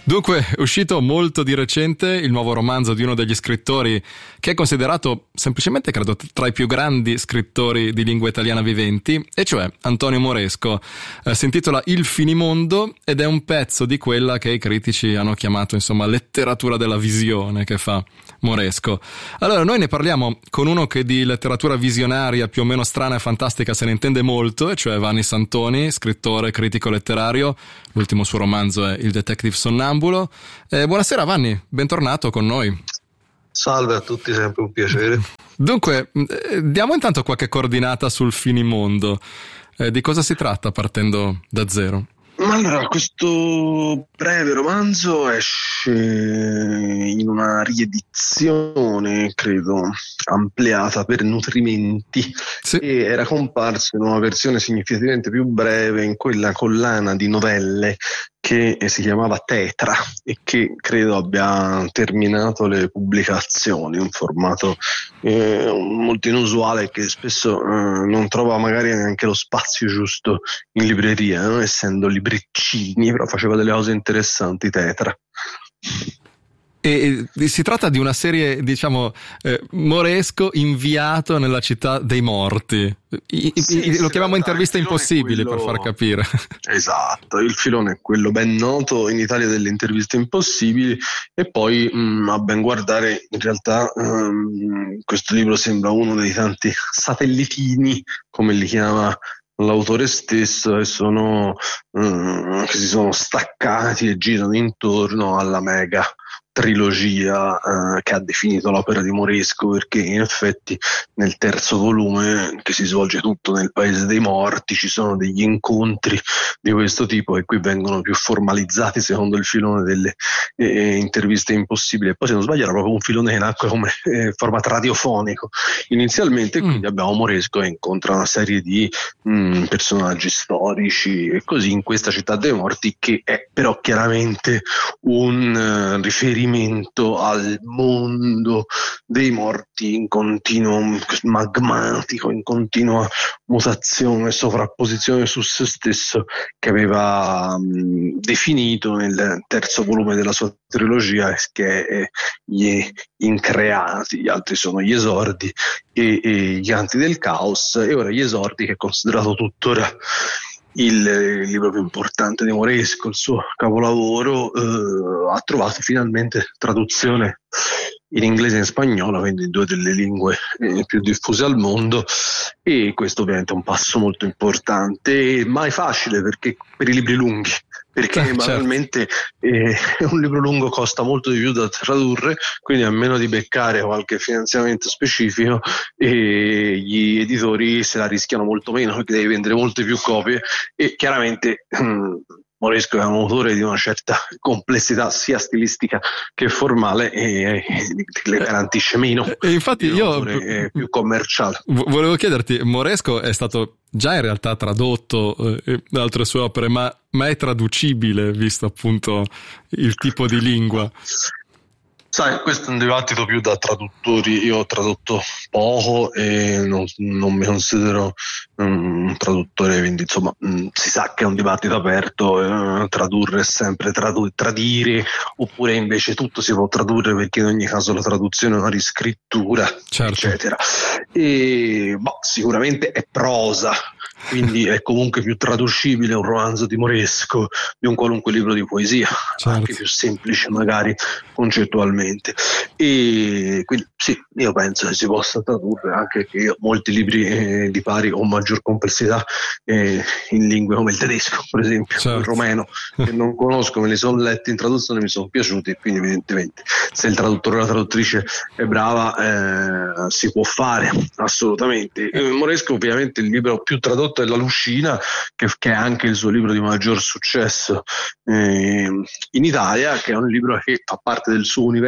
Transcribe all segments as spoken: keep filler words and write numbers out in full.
Dunque, è uscito molto di recente il nuovo romanzo di uno degli scrittori che è considerato semplicemente, credo, tra i più grandi scrittori di lingua italiana viventi, e cioè Antonio Moresco. Eh, si intitola Il finimondo ed è un pezzo di quella che i critici hanno chiamato, insomma, letteratura della visione che fa Moresco. Allora, noi ne parliamo con uno che di letteratura visionaria più o meno strana e fantastica se ne intende molto, e cioè Vanni Santoni, scrittore, critico letterario. L'ultimo suo romanzo è Il detective sonnambulo. Eh, buonasera Vanni, bentornato con noi. Salve a tutti, sempre un piacere. Dunque, eh, diamo intanto qualche coordinata sul finimondo. Eh, di cosa si tratta partendo da zero? Allora, questo breve romanzo esce in una riedizione, credo, ampliata per nutrimenti, sì. E era comparso in una versione significativamente più breve in quella collana di novelle che si chiamava Tetra e che credo abbia terminato le pubblicazioni, un formato eh, molto inusuale che spesso eh, non trova magari neanche lo spazio giusto in libreria, non essendo libriccini, però faceva delle cose interessanti Tetra. E, e si tratta di una serie, diciamo, eh, Moresco inviato nella città dei morti. I, sì, i, lo chiamiamo interviste impossibili quello... per far capire. Esatto, il filone è quello ben noto in Italia delle interviste impossibili, e poi mh, a ben guardare in realtà mh, questo libro sembra uno dei tanti satellitini, come li chiama l'autore stesso, e sono mh, che si sono staccati e girano intorno alla mega trilogia eh, che ha definito l'opera di Moresco, perché in effetti nel terzo volume, che si svolge tutto nel paese dei morti, ci sono degli incontri di questo tipo che qui vengono più formalizzati secondo il filone delle eh, interviste impossibili. E poi, se non sbaglio, era proprio un filone che nacque come eh, formato radiofonico inizialmente, mm. quindi abbiamo Moresco che incontra una serie di mh, personaggi storici e così in questa città dei morti, che è però chiaramente un uh, riferimento al mondo dei morti in continuo magmatico, in continua mutazione e sovrapposizione su se stesso, che aveva mh, definito nel terzo volume della sua trilogia, che è Gli Increati, gli altri sono Gli Esordi e, e Gli Anti del Caos, e ora Gli Esordi, che è considerato tuttora il libro più importante di Moresco, il suo capolavoro, eh, ha trovato finalmente traduzione in inglese e in spagnolo, quindi in due delle lingue eh, più diffuse al mondo, e questo ovviamente è un passo molto importante, mai facile perché per i libri lunghi, perché eh, banalmente certo. eh, un libro lungo costa molto di più da tradurre, quindi a meno di beccare qualche finanziamento specifico, e gli editori se la rischiano molto meno perché devi vendere molte più copie, e chiaramente mh, Moresco è un autore di una certa complessità sia stilistica che formale, e, e le garantisce meno. E infatti io più commerciale. Volevo chiederti, Moresco è stato già in realtà tradotto eh, da altre sue opere, ma, ma è traducibile visto appunto il tipo di lingua? Sai, questo è un dibattito più da traduttori. Io ho tradotto poco e non, non mi considero un traduttore, quindi insomma mh, si sa che è un dibattito aperto. Eh, tradurre è sempre tradu- tradire, oppure invece tutto si può tradurre, perché in ogni caso la traduzione è una riscrittura, certo. eccetera. E boh, sicuramente è prosa, quindi è comunque più traducibile un romanzo di Moresco di un qualunque libro di poesia, certo. anche più semplice magari concettualmente, e quindi sì, io penso che si possa tradurre, anche che io molti libri eh, di pari o maggior complessità eh, in lingue come il tedesco, per esempio, certo. il romeno, che non conosco, me li sono letti in traduzione, mi sono piaciuti, e quindi evidentemente se il traduttore o la traduttrice è brava eh, si può fare assolutamente. eh, Moresco ovviamente il libro più tradotto è La Lucina, che, che è anche il suo libro di maggior successo eh, in Italia, che è un libro che fa parte del suo universo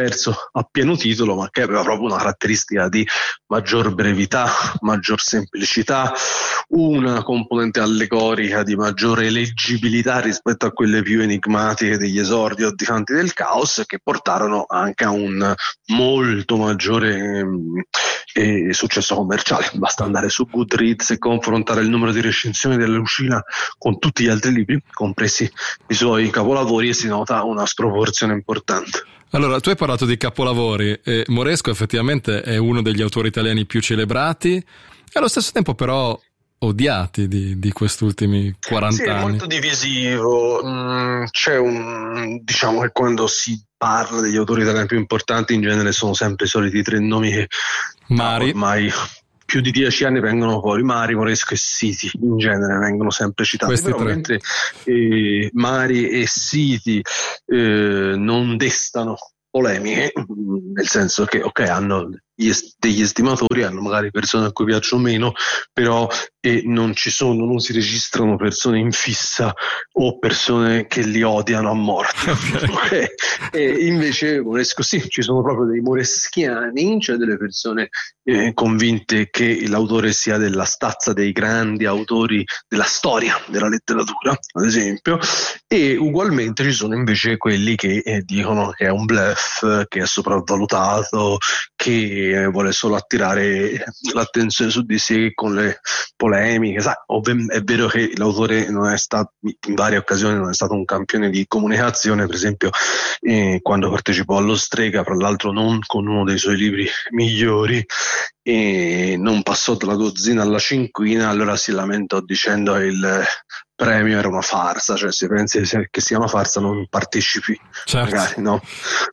diverso a pieno titolo, ma che aveva proprio una caratteristica di maggior brevità, maggior semplicità, una componente allegorica di maggiore leggibilità rispetto a quelle più enigmatiche degli esordi o di Canti del Caos, che portarono anche a un molto maggiore eh, successo commerciale. Basta andare su Goodreads e confrontare il numero di recensioni della Lucina con tutti gli altri libri, compresi i suoi capolavori, e si nota una sproporzione importante. Allora, tu hai parlato di capolavori e Moresco effettivamente è uno degli autori italiani più celebrati e allo stesso tempo però odiati di, di questi ultimi quaranta sì, anni. È molto divisivo. Mm, c'è un, diciamo che quando si parla degli autori italiani più importanti in genere sono sempre i soliti tre nomi che Mari. ormai più di dieci anni vengono fuori. Mari, Moresco e Siti in genere vengono sempre citati. Questi Però tre. mentre eh, Mari e Siti eh, non destano polemiche, nel senso che ok, hanno degli estimatori, hanno magari persone a cui piacciono meno, però e non ci sono, non si registrano persone in fissa o persone che li odiano a morte. Okay. E invece Moresco sì, ci sono proprio dei moreschiani, cioè delle persone eh, convinte che l'autore sia della stazza dei grandi autori della storia della letteratura, ad esempio, e ugualmente ci sono invece quelli che eh, dicono che è un bluff, che è sopravvalutato, che vuole solo attirare l'attenzione su di sé con le polemiche. Sai, ovvi- è vero che l'autore non è stato, in varie occasioni non è stato un campione di comunicazione, per esempio eh, quando partecipò allo Strega, fra l'altro non con uno dei suoi libri migliori, e non passò dalla dozzina alla cinquina, allora si lamentò dicendo che il premio era una farsa, cioè se pensi che sia una farsa non partecipi, certo. Magari no.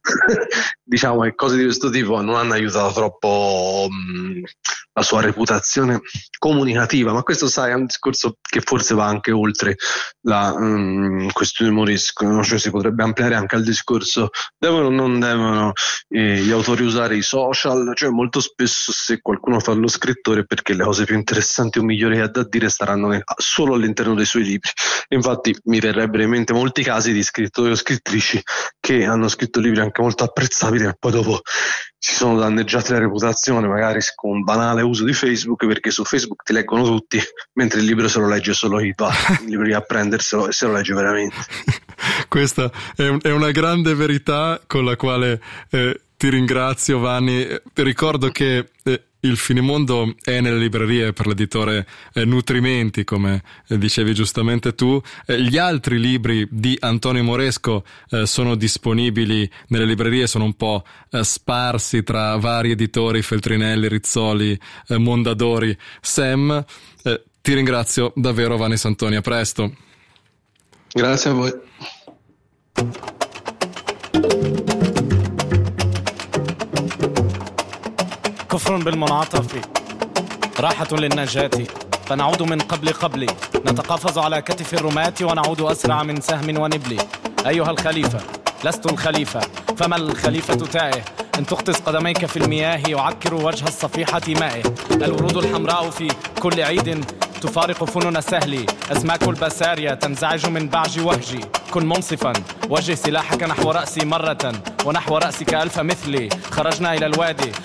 Diciamo che cose di questo tipo non hanno aiutato troppo mh, la sua reputazione comunicativa, ma questo sai è un discorso che forse va anche oltre la mh, questione Moresco, no? Cioè si potrebbe ampliare anche al discorso devono o non devono eh, gli autori usare i social, cioè molto spesso se qualcuno fa lo scrittore perché le cose più interessanti o migliori che ha da dire staranno ne- solo all'interno dei suoi libri. Infatti mi verrebbero in mente molti casi di scrittori o scrittrici che hanno scritto libri anche molto apprezzabili e poi dopo si sono danneggiati la reputazione magari con un banale uso di Facebook, perché su Facebook ti leggono tutti mentre il libro se lo legge solo chi va in libreria a prenderselo e se lo legge veramente. Questa è, un, è una grande verità con la quale eh, ti ringrazio, Vanni. Ricordo che eh, il Finimondo è nelle librerie per l'editore eh, Nutrimenti, come eh, dicevi giustamente tu. Eh, gli altri libri di Antonio Moresco eh, sono disponibili nelle librerie, sono un po' eh, sparsi tra vari editori, Feltrinelli, Rizzoli, eh, Mondadori, Sam. Eh, ti ringrazio davvero, Vanni Santoni, a presto. Grazie a voi. كفر بالمنعطف راحة للنجاة فنعود من قبل قبلي نتقافز على كتف الرماة ونعود أسرع من سهم ونبل أيها الخليفة لست الخليفة فما الخليفة تائه إن تغطس قدميك في المياه يعكر وجه الصفيحة مائه الورود الحمراء في كل عيد تفارق فنون سهلي أسماك البسارية تنزعج من بعج وهجي كن منصفا وجه سلاحك نحو رأسي مرة ونحو رأسك ألف مثلي خرجنا إلى الوادي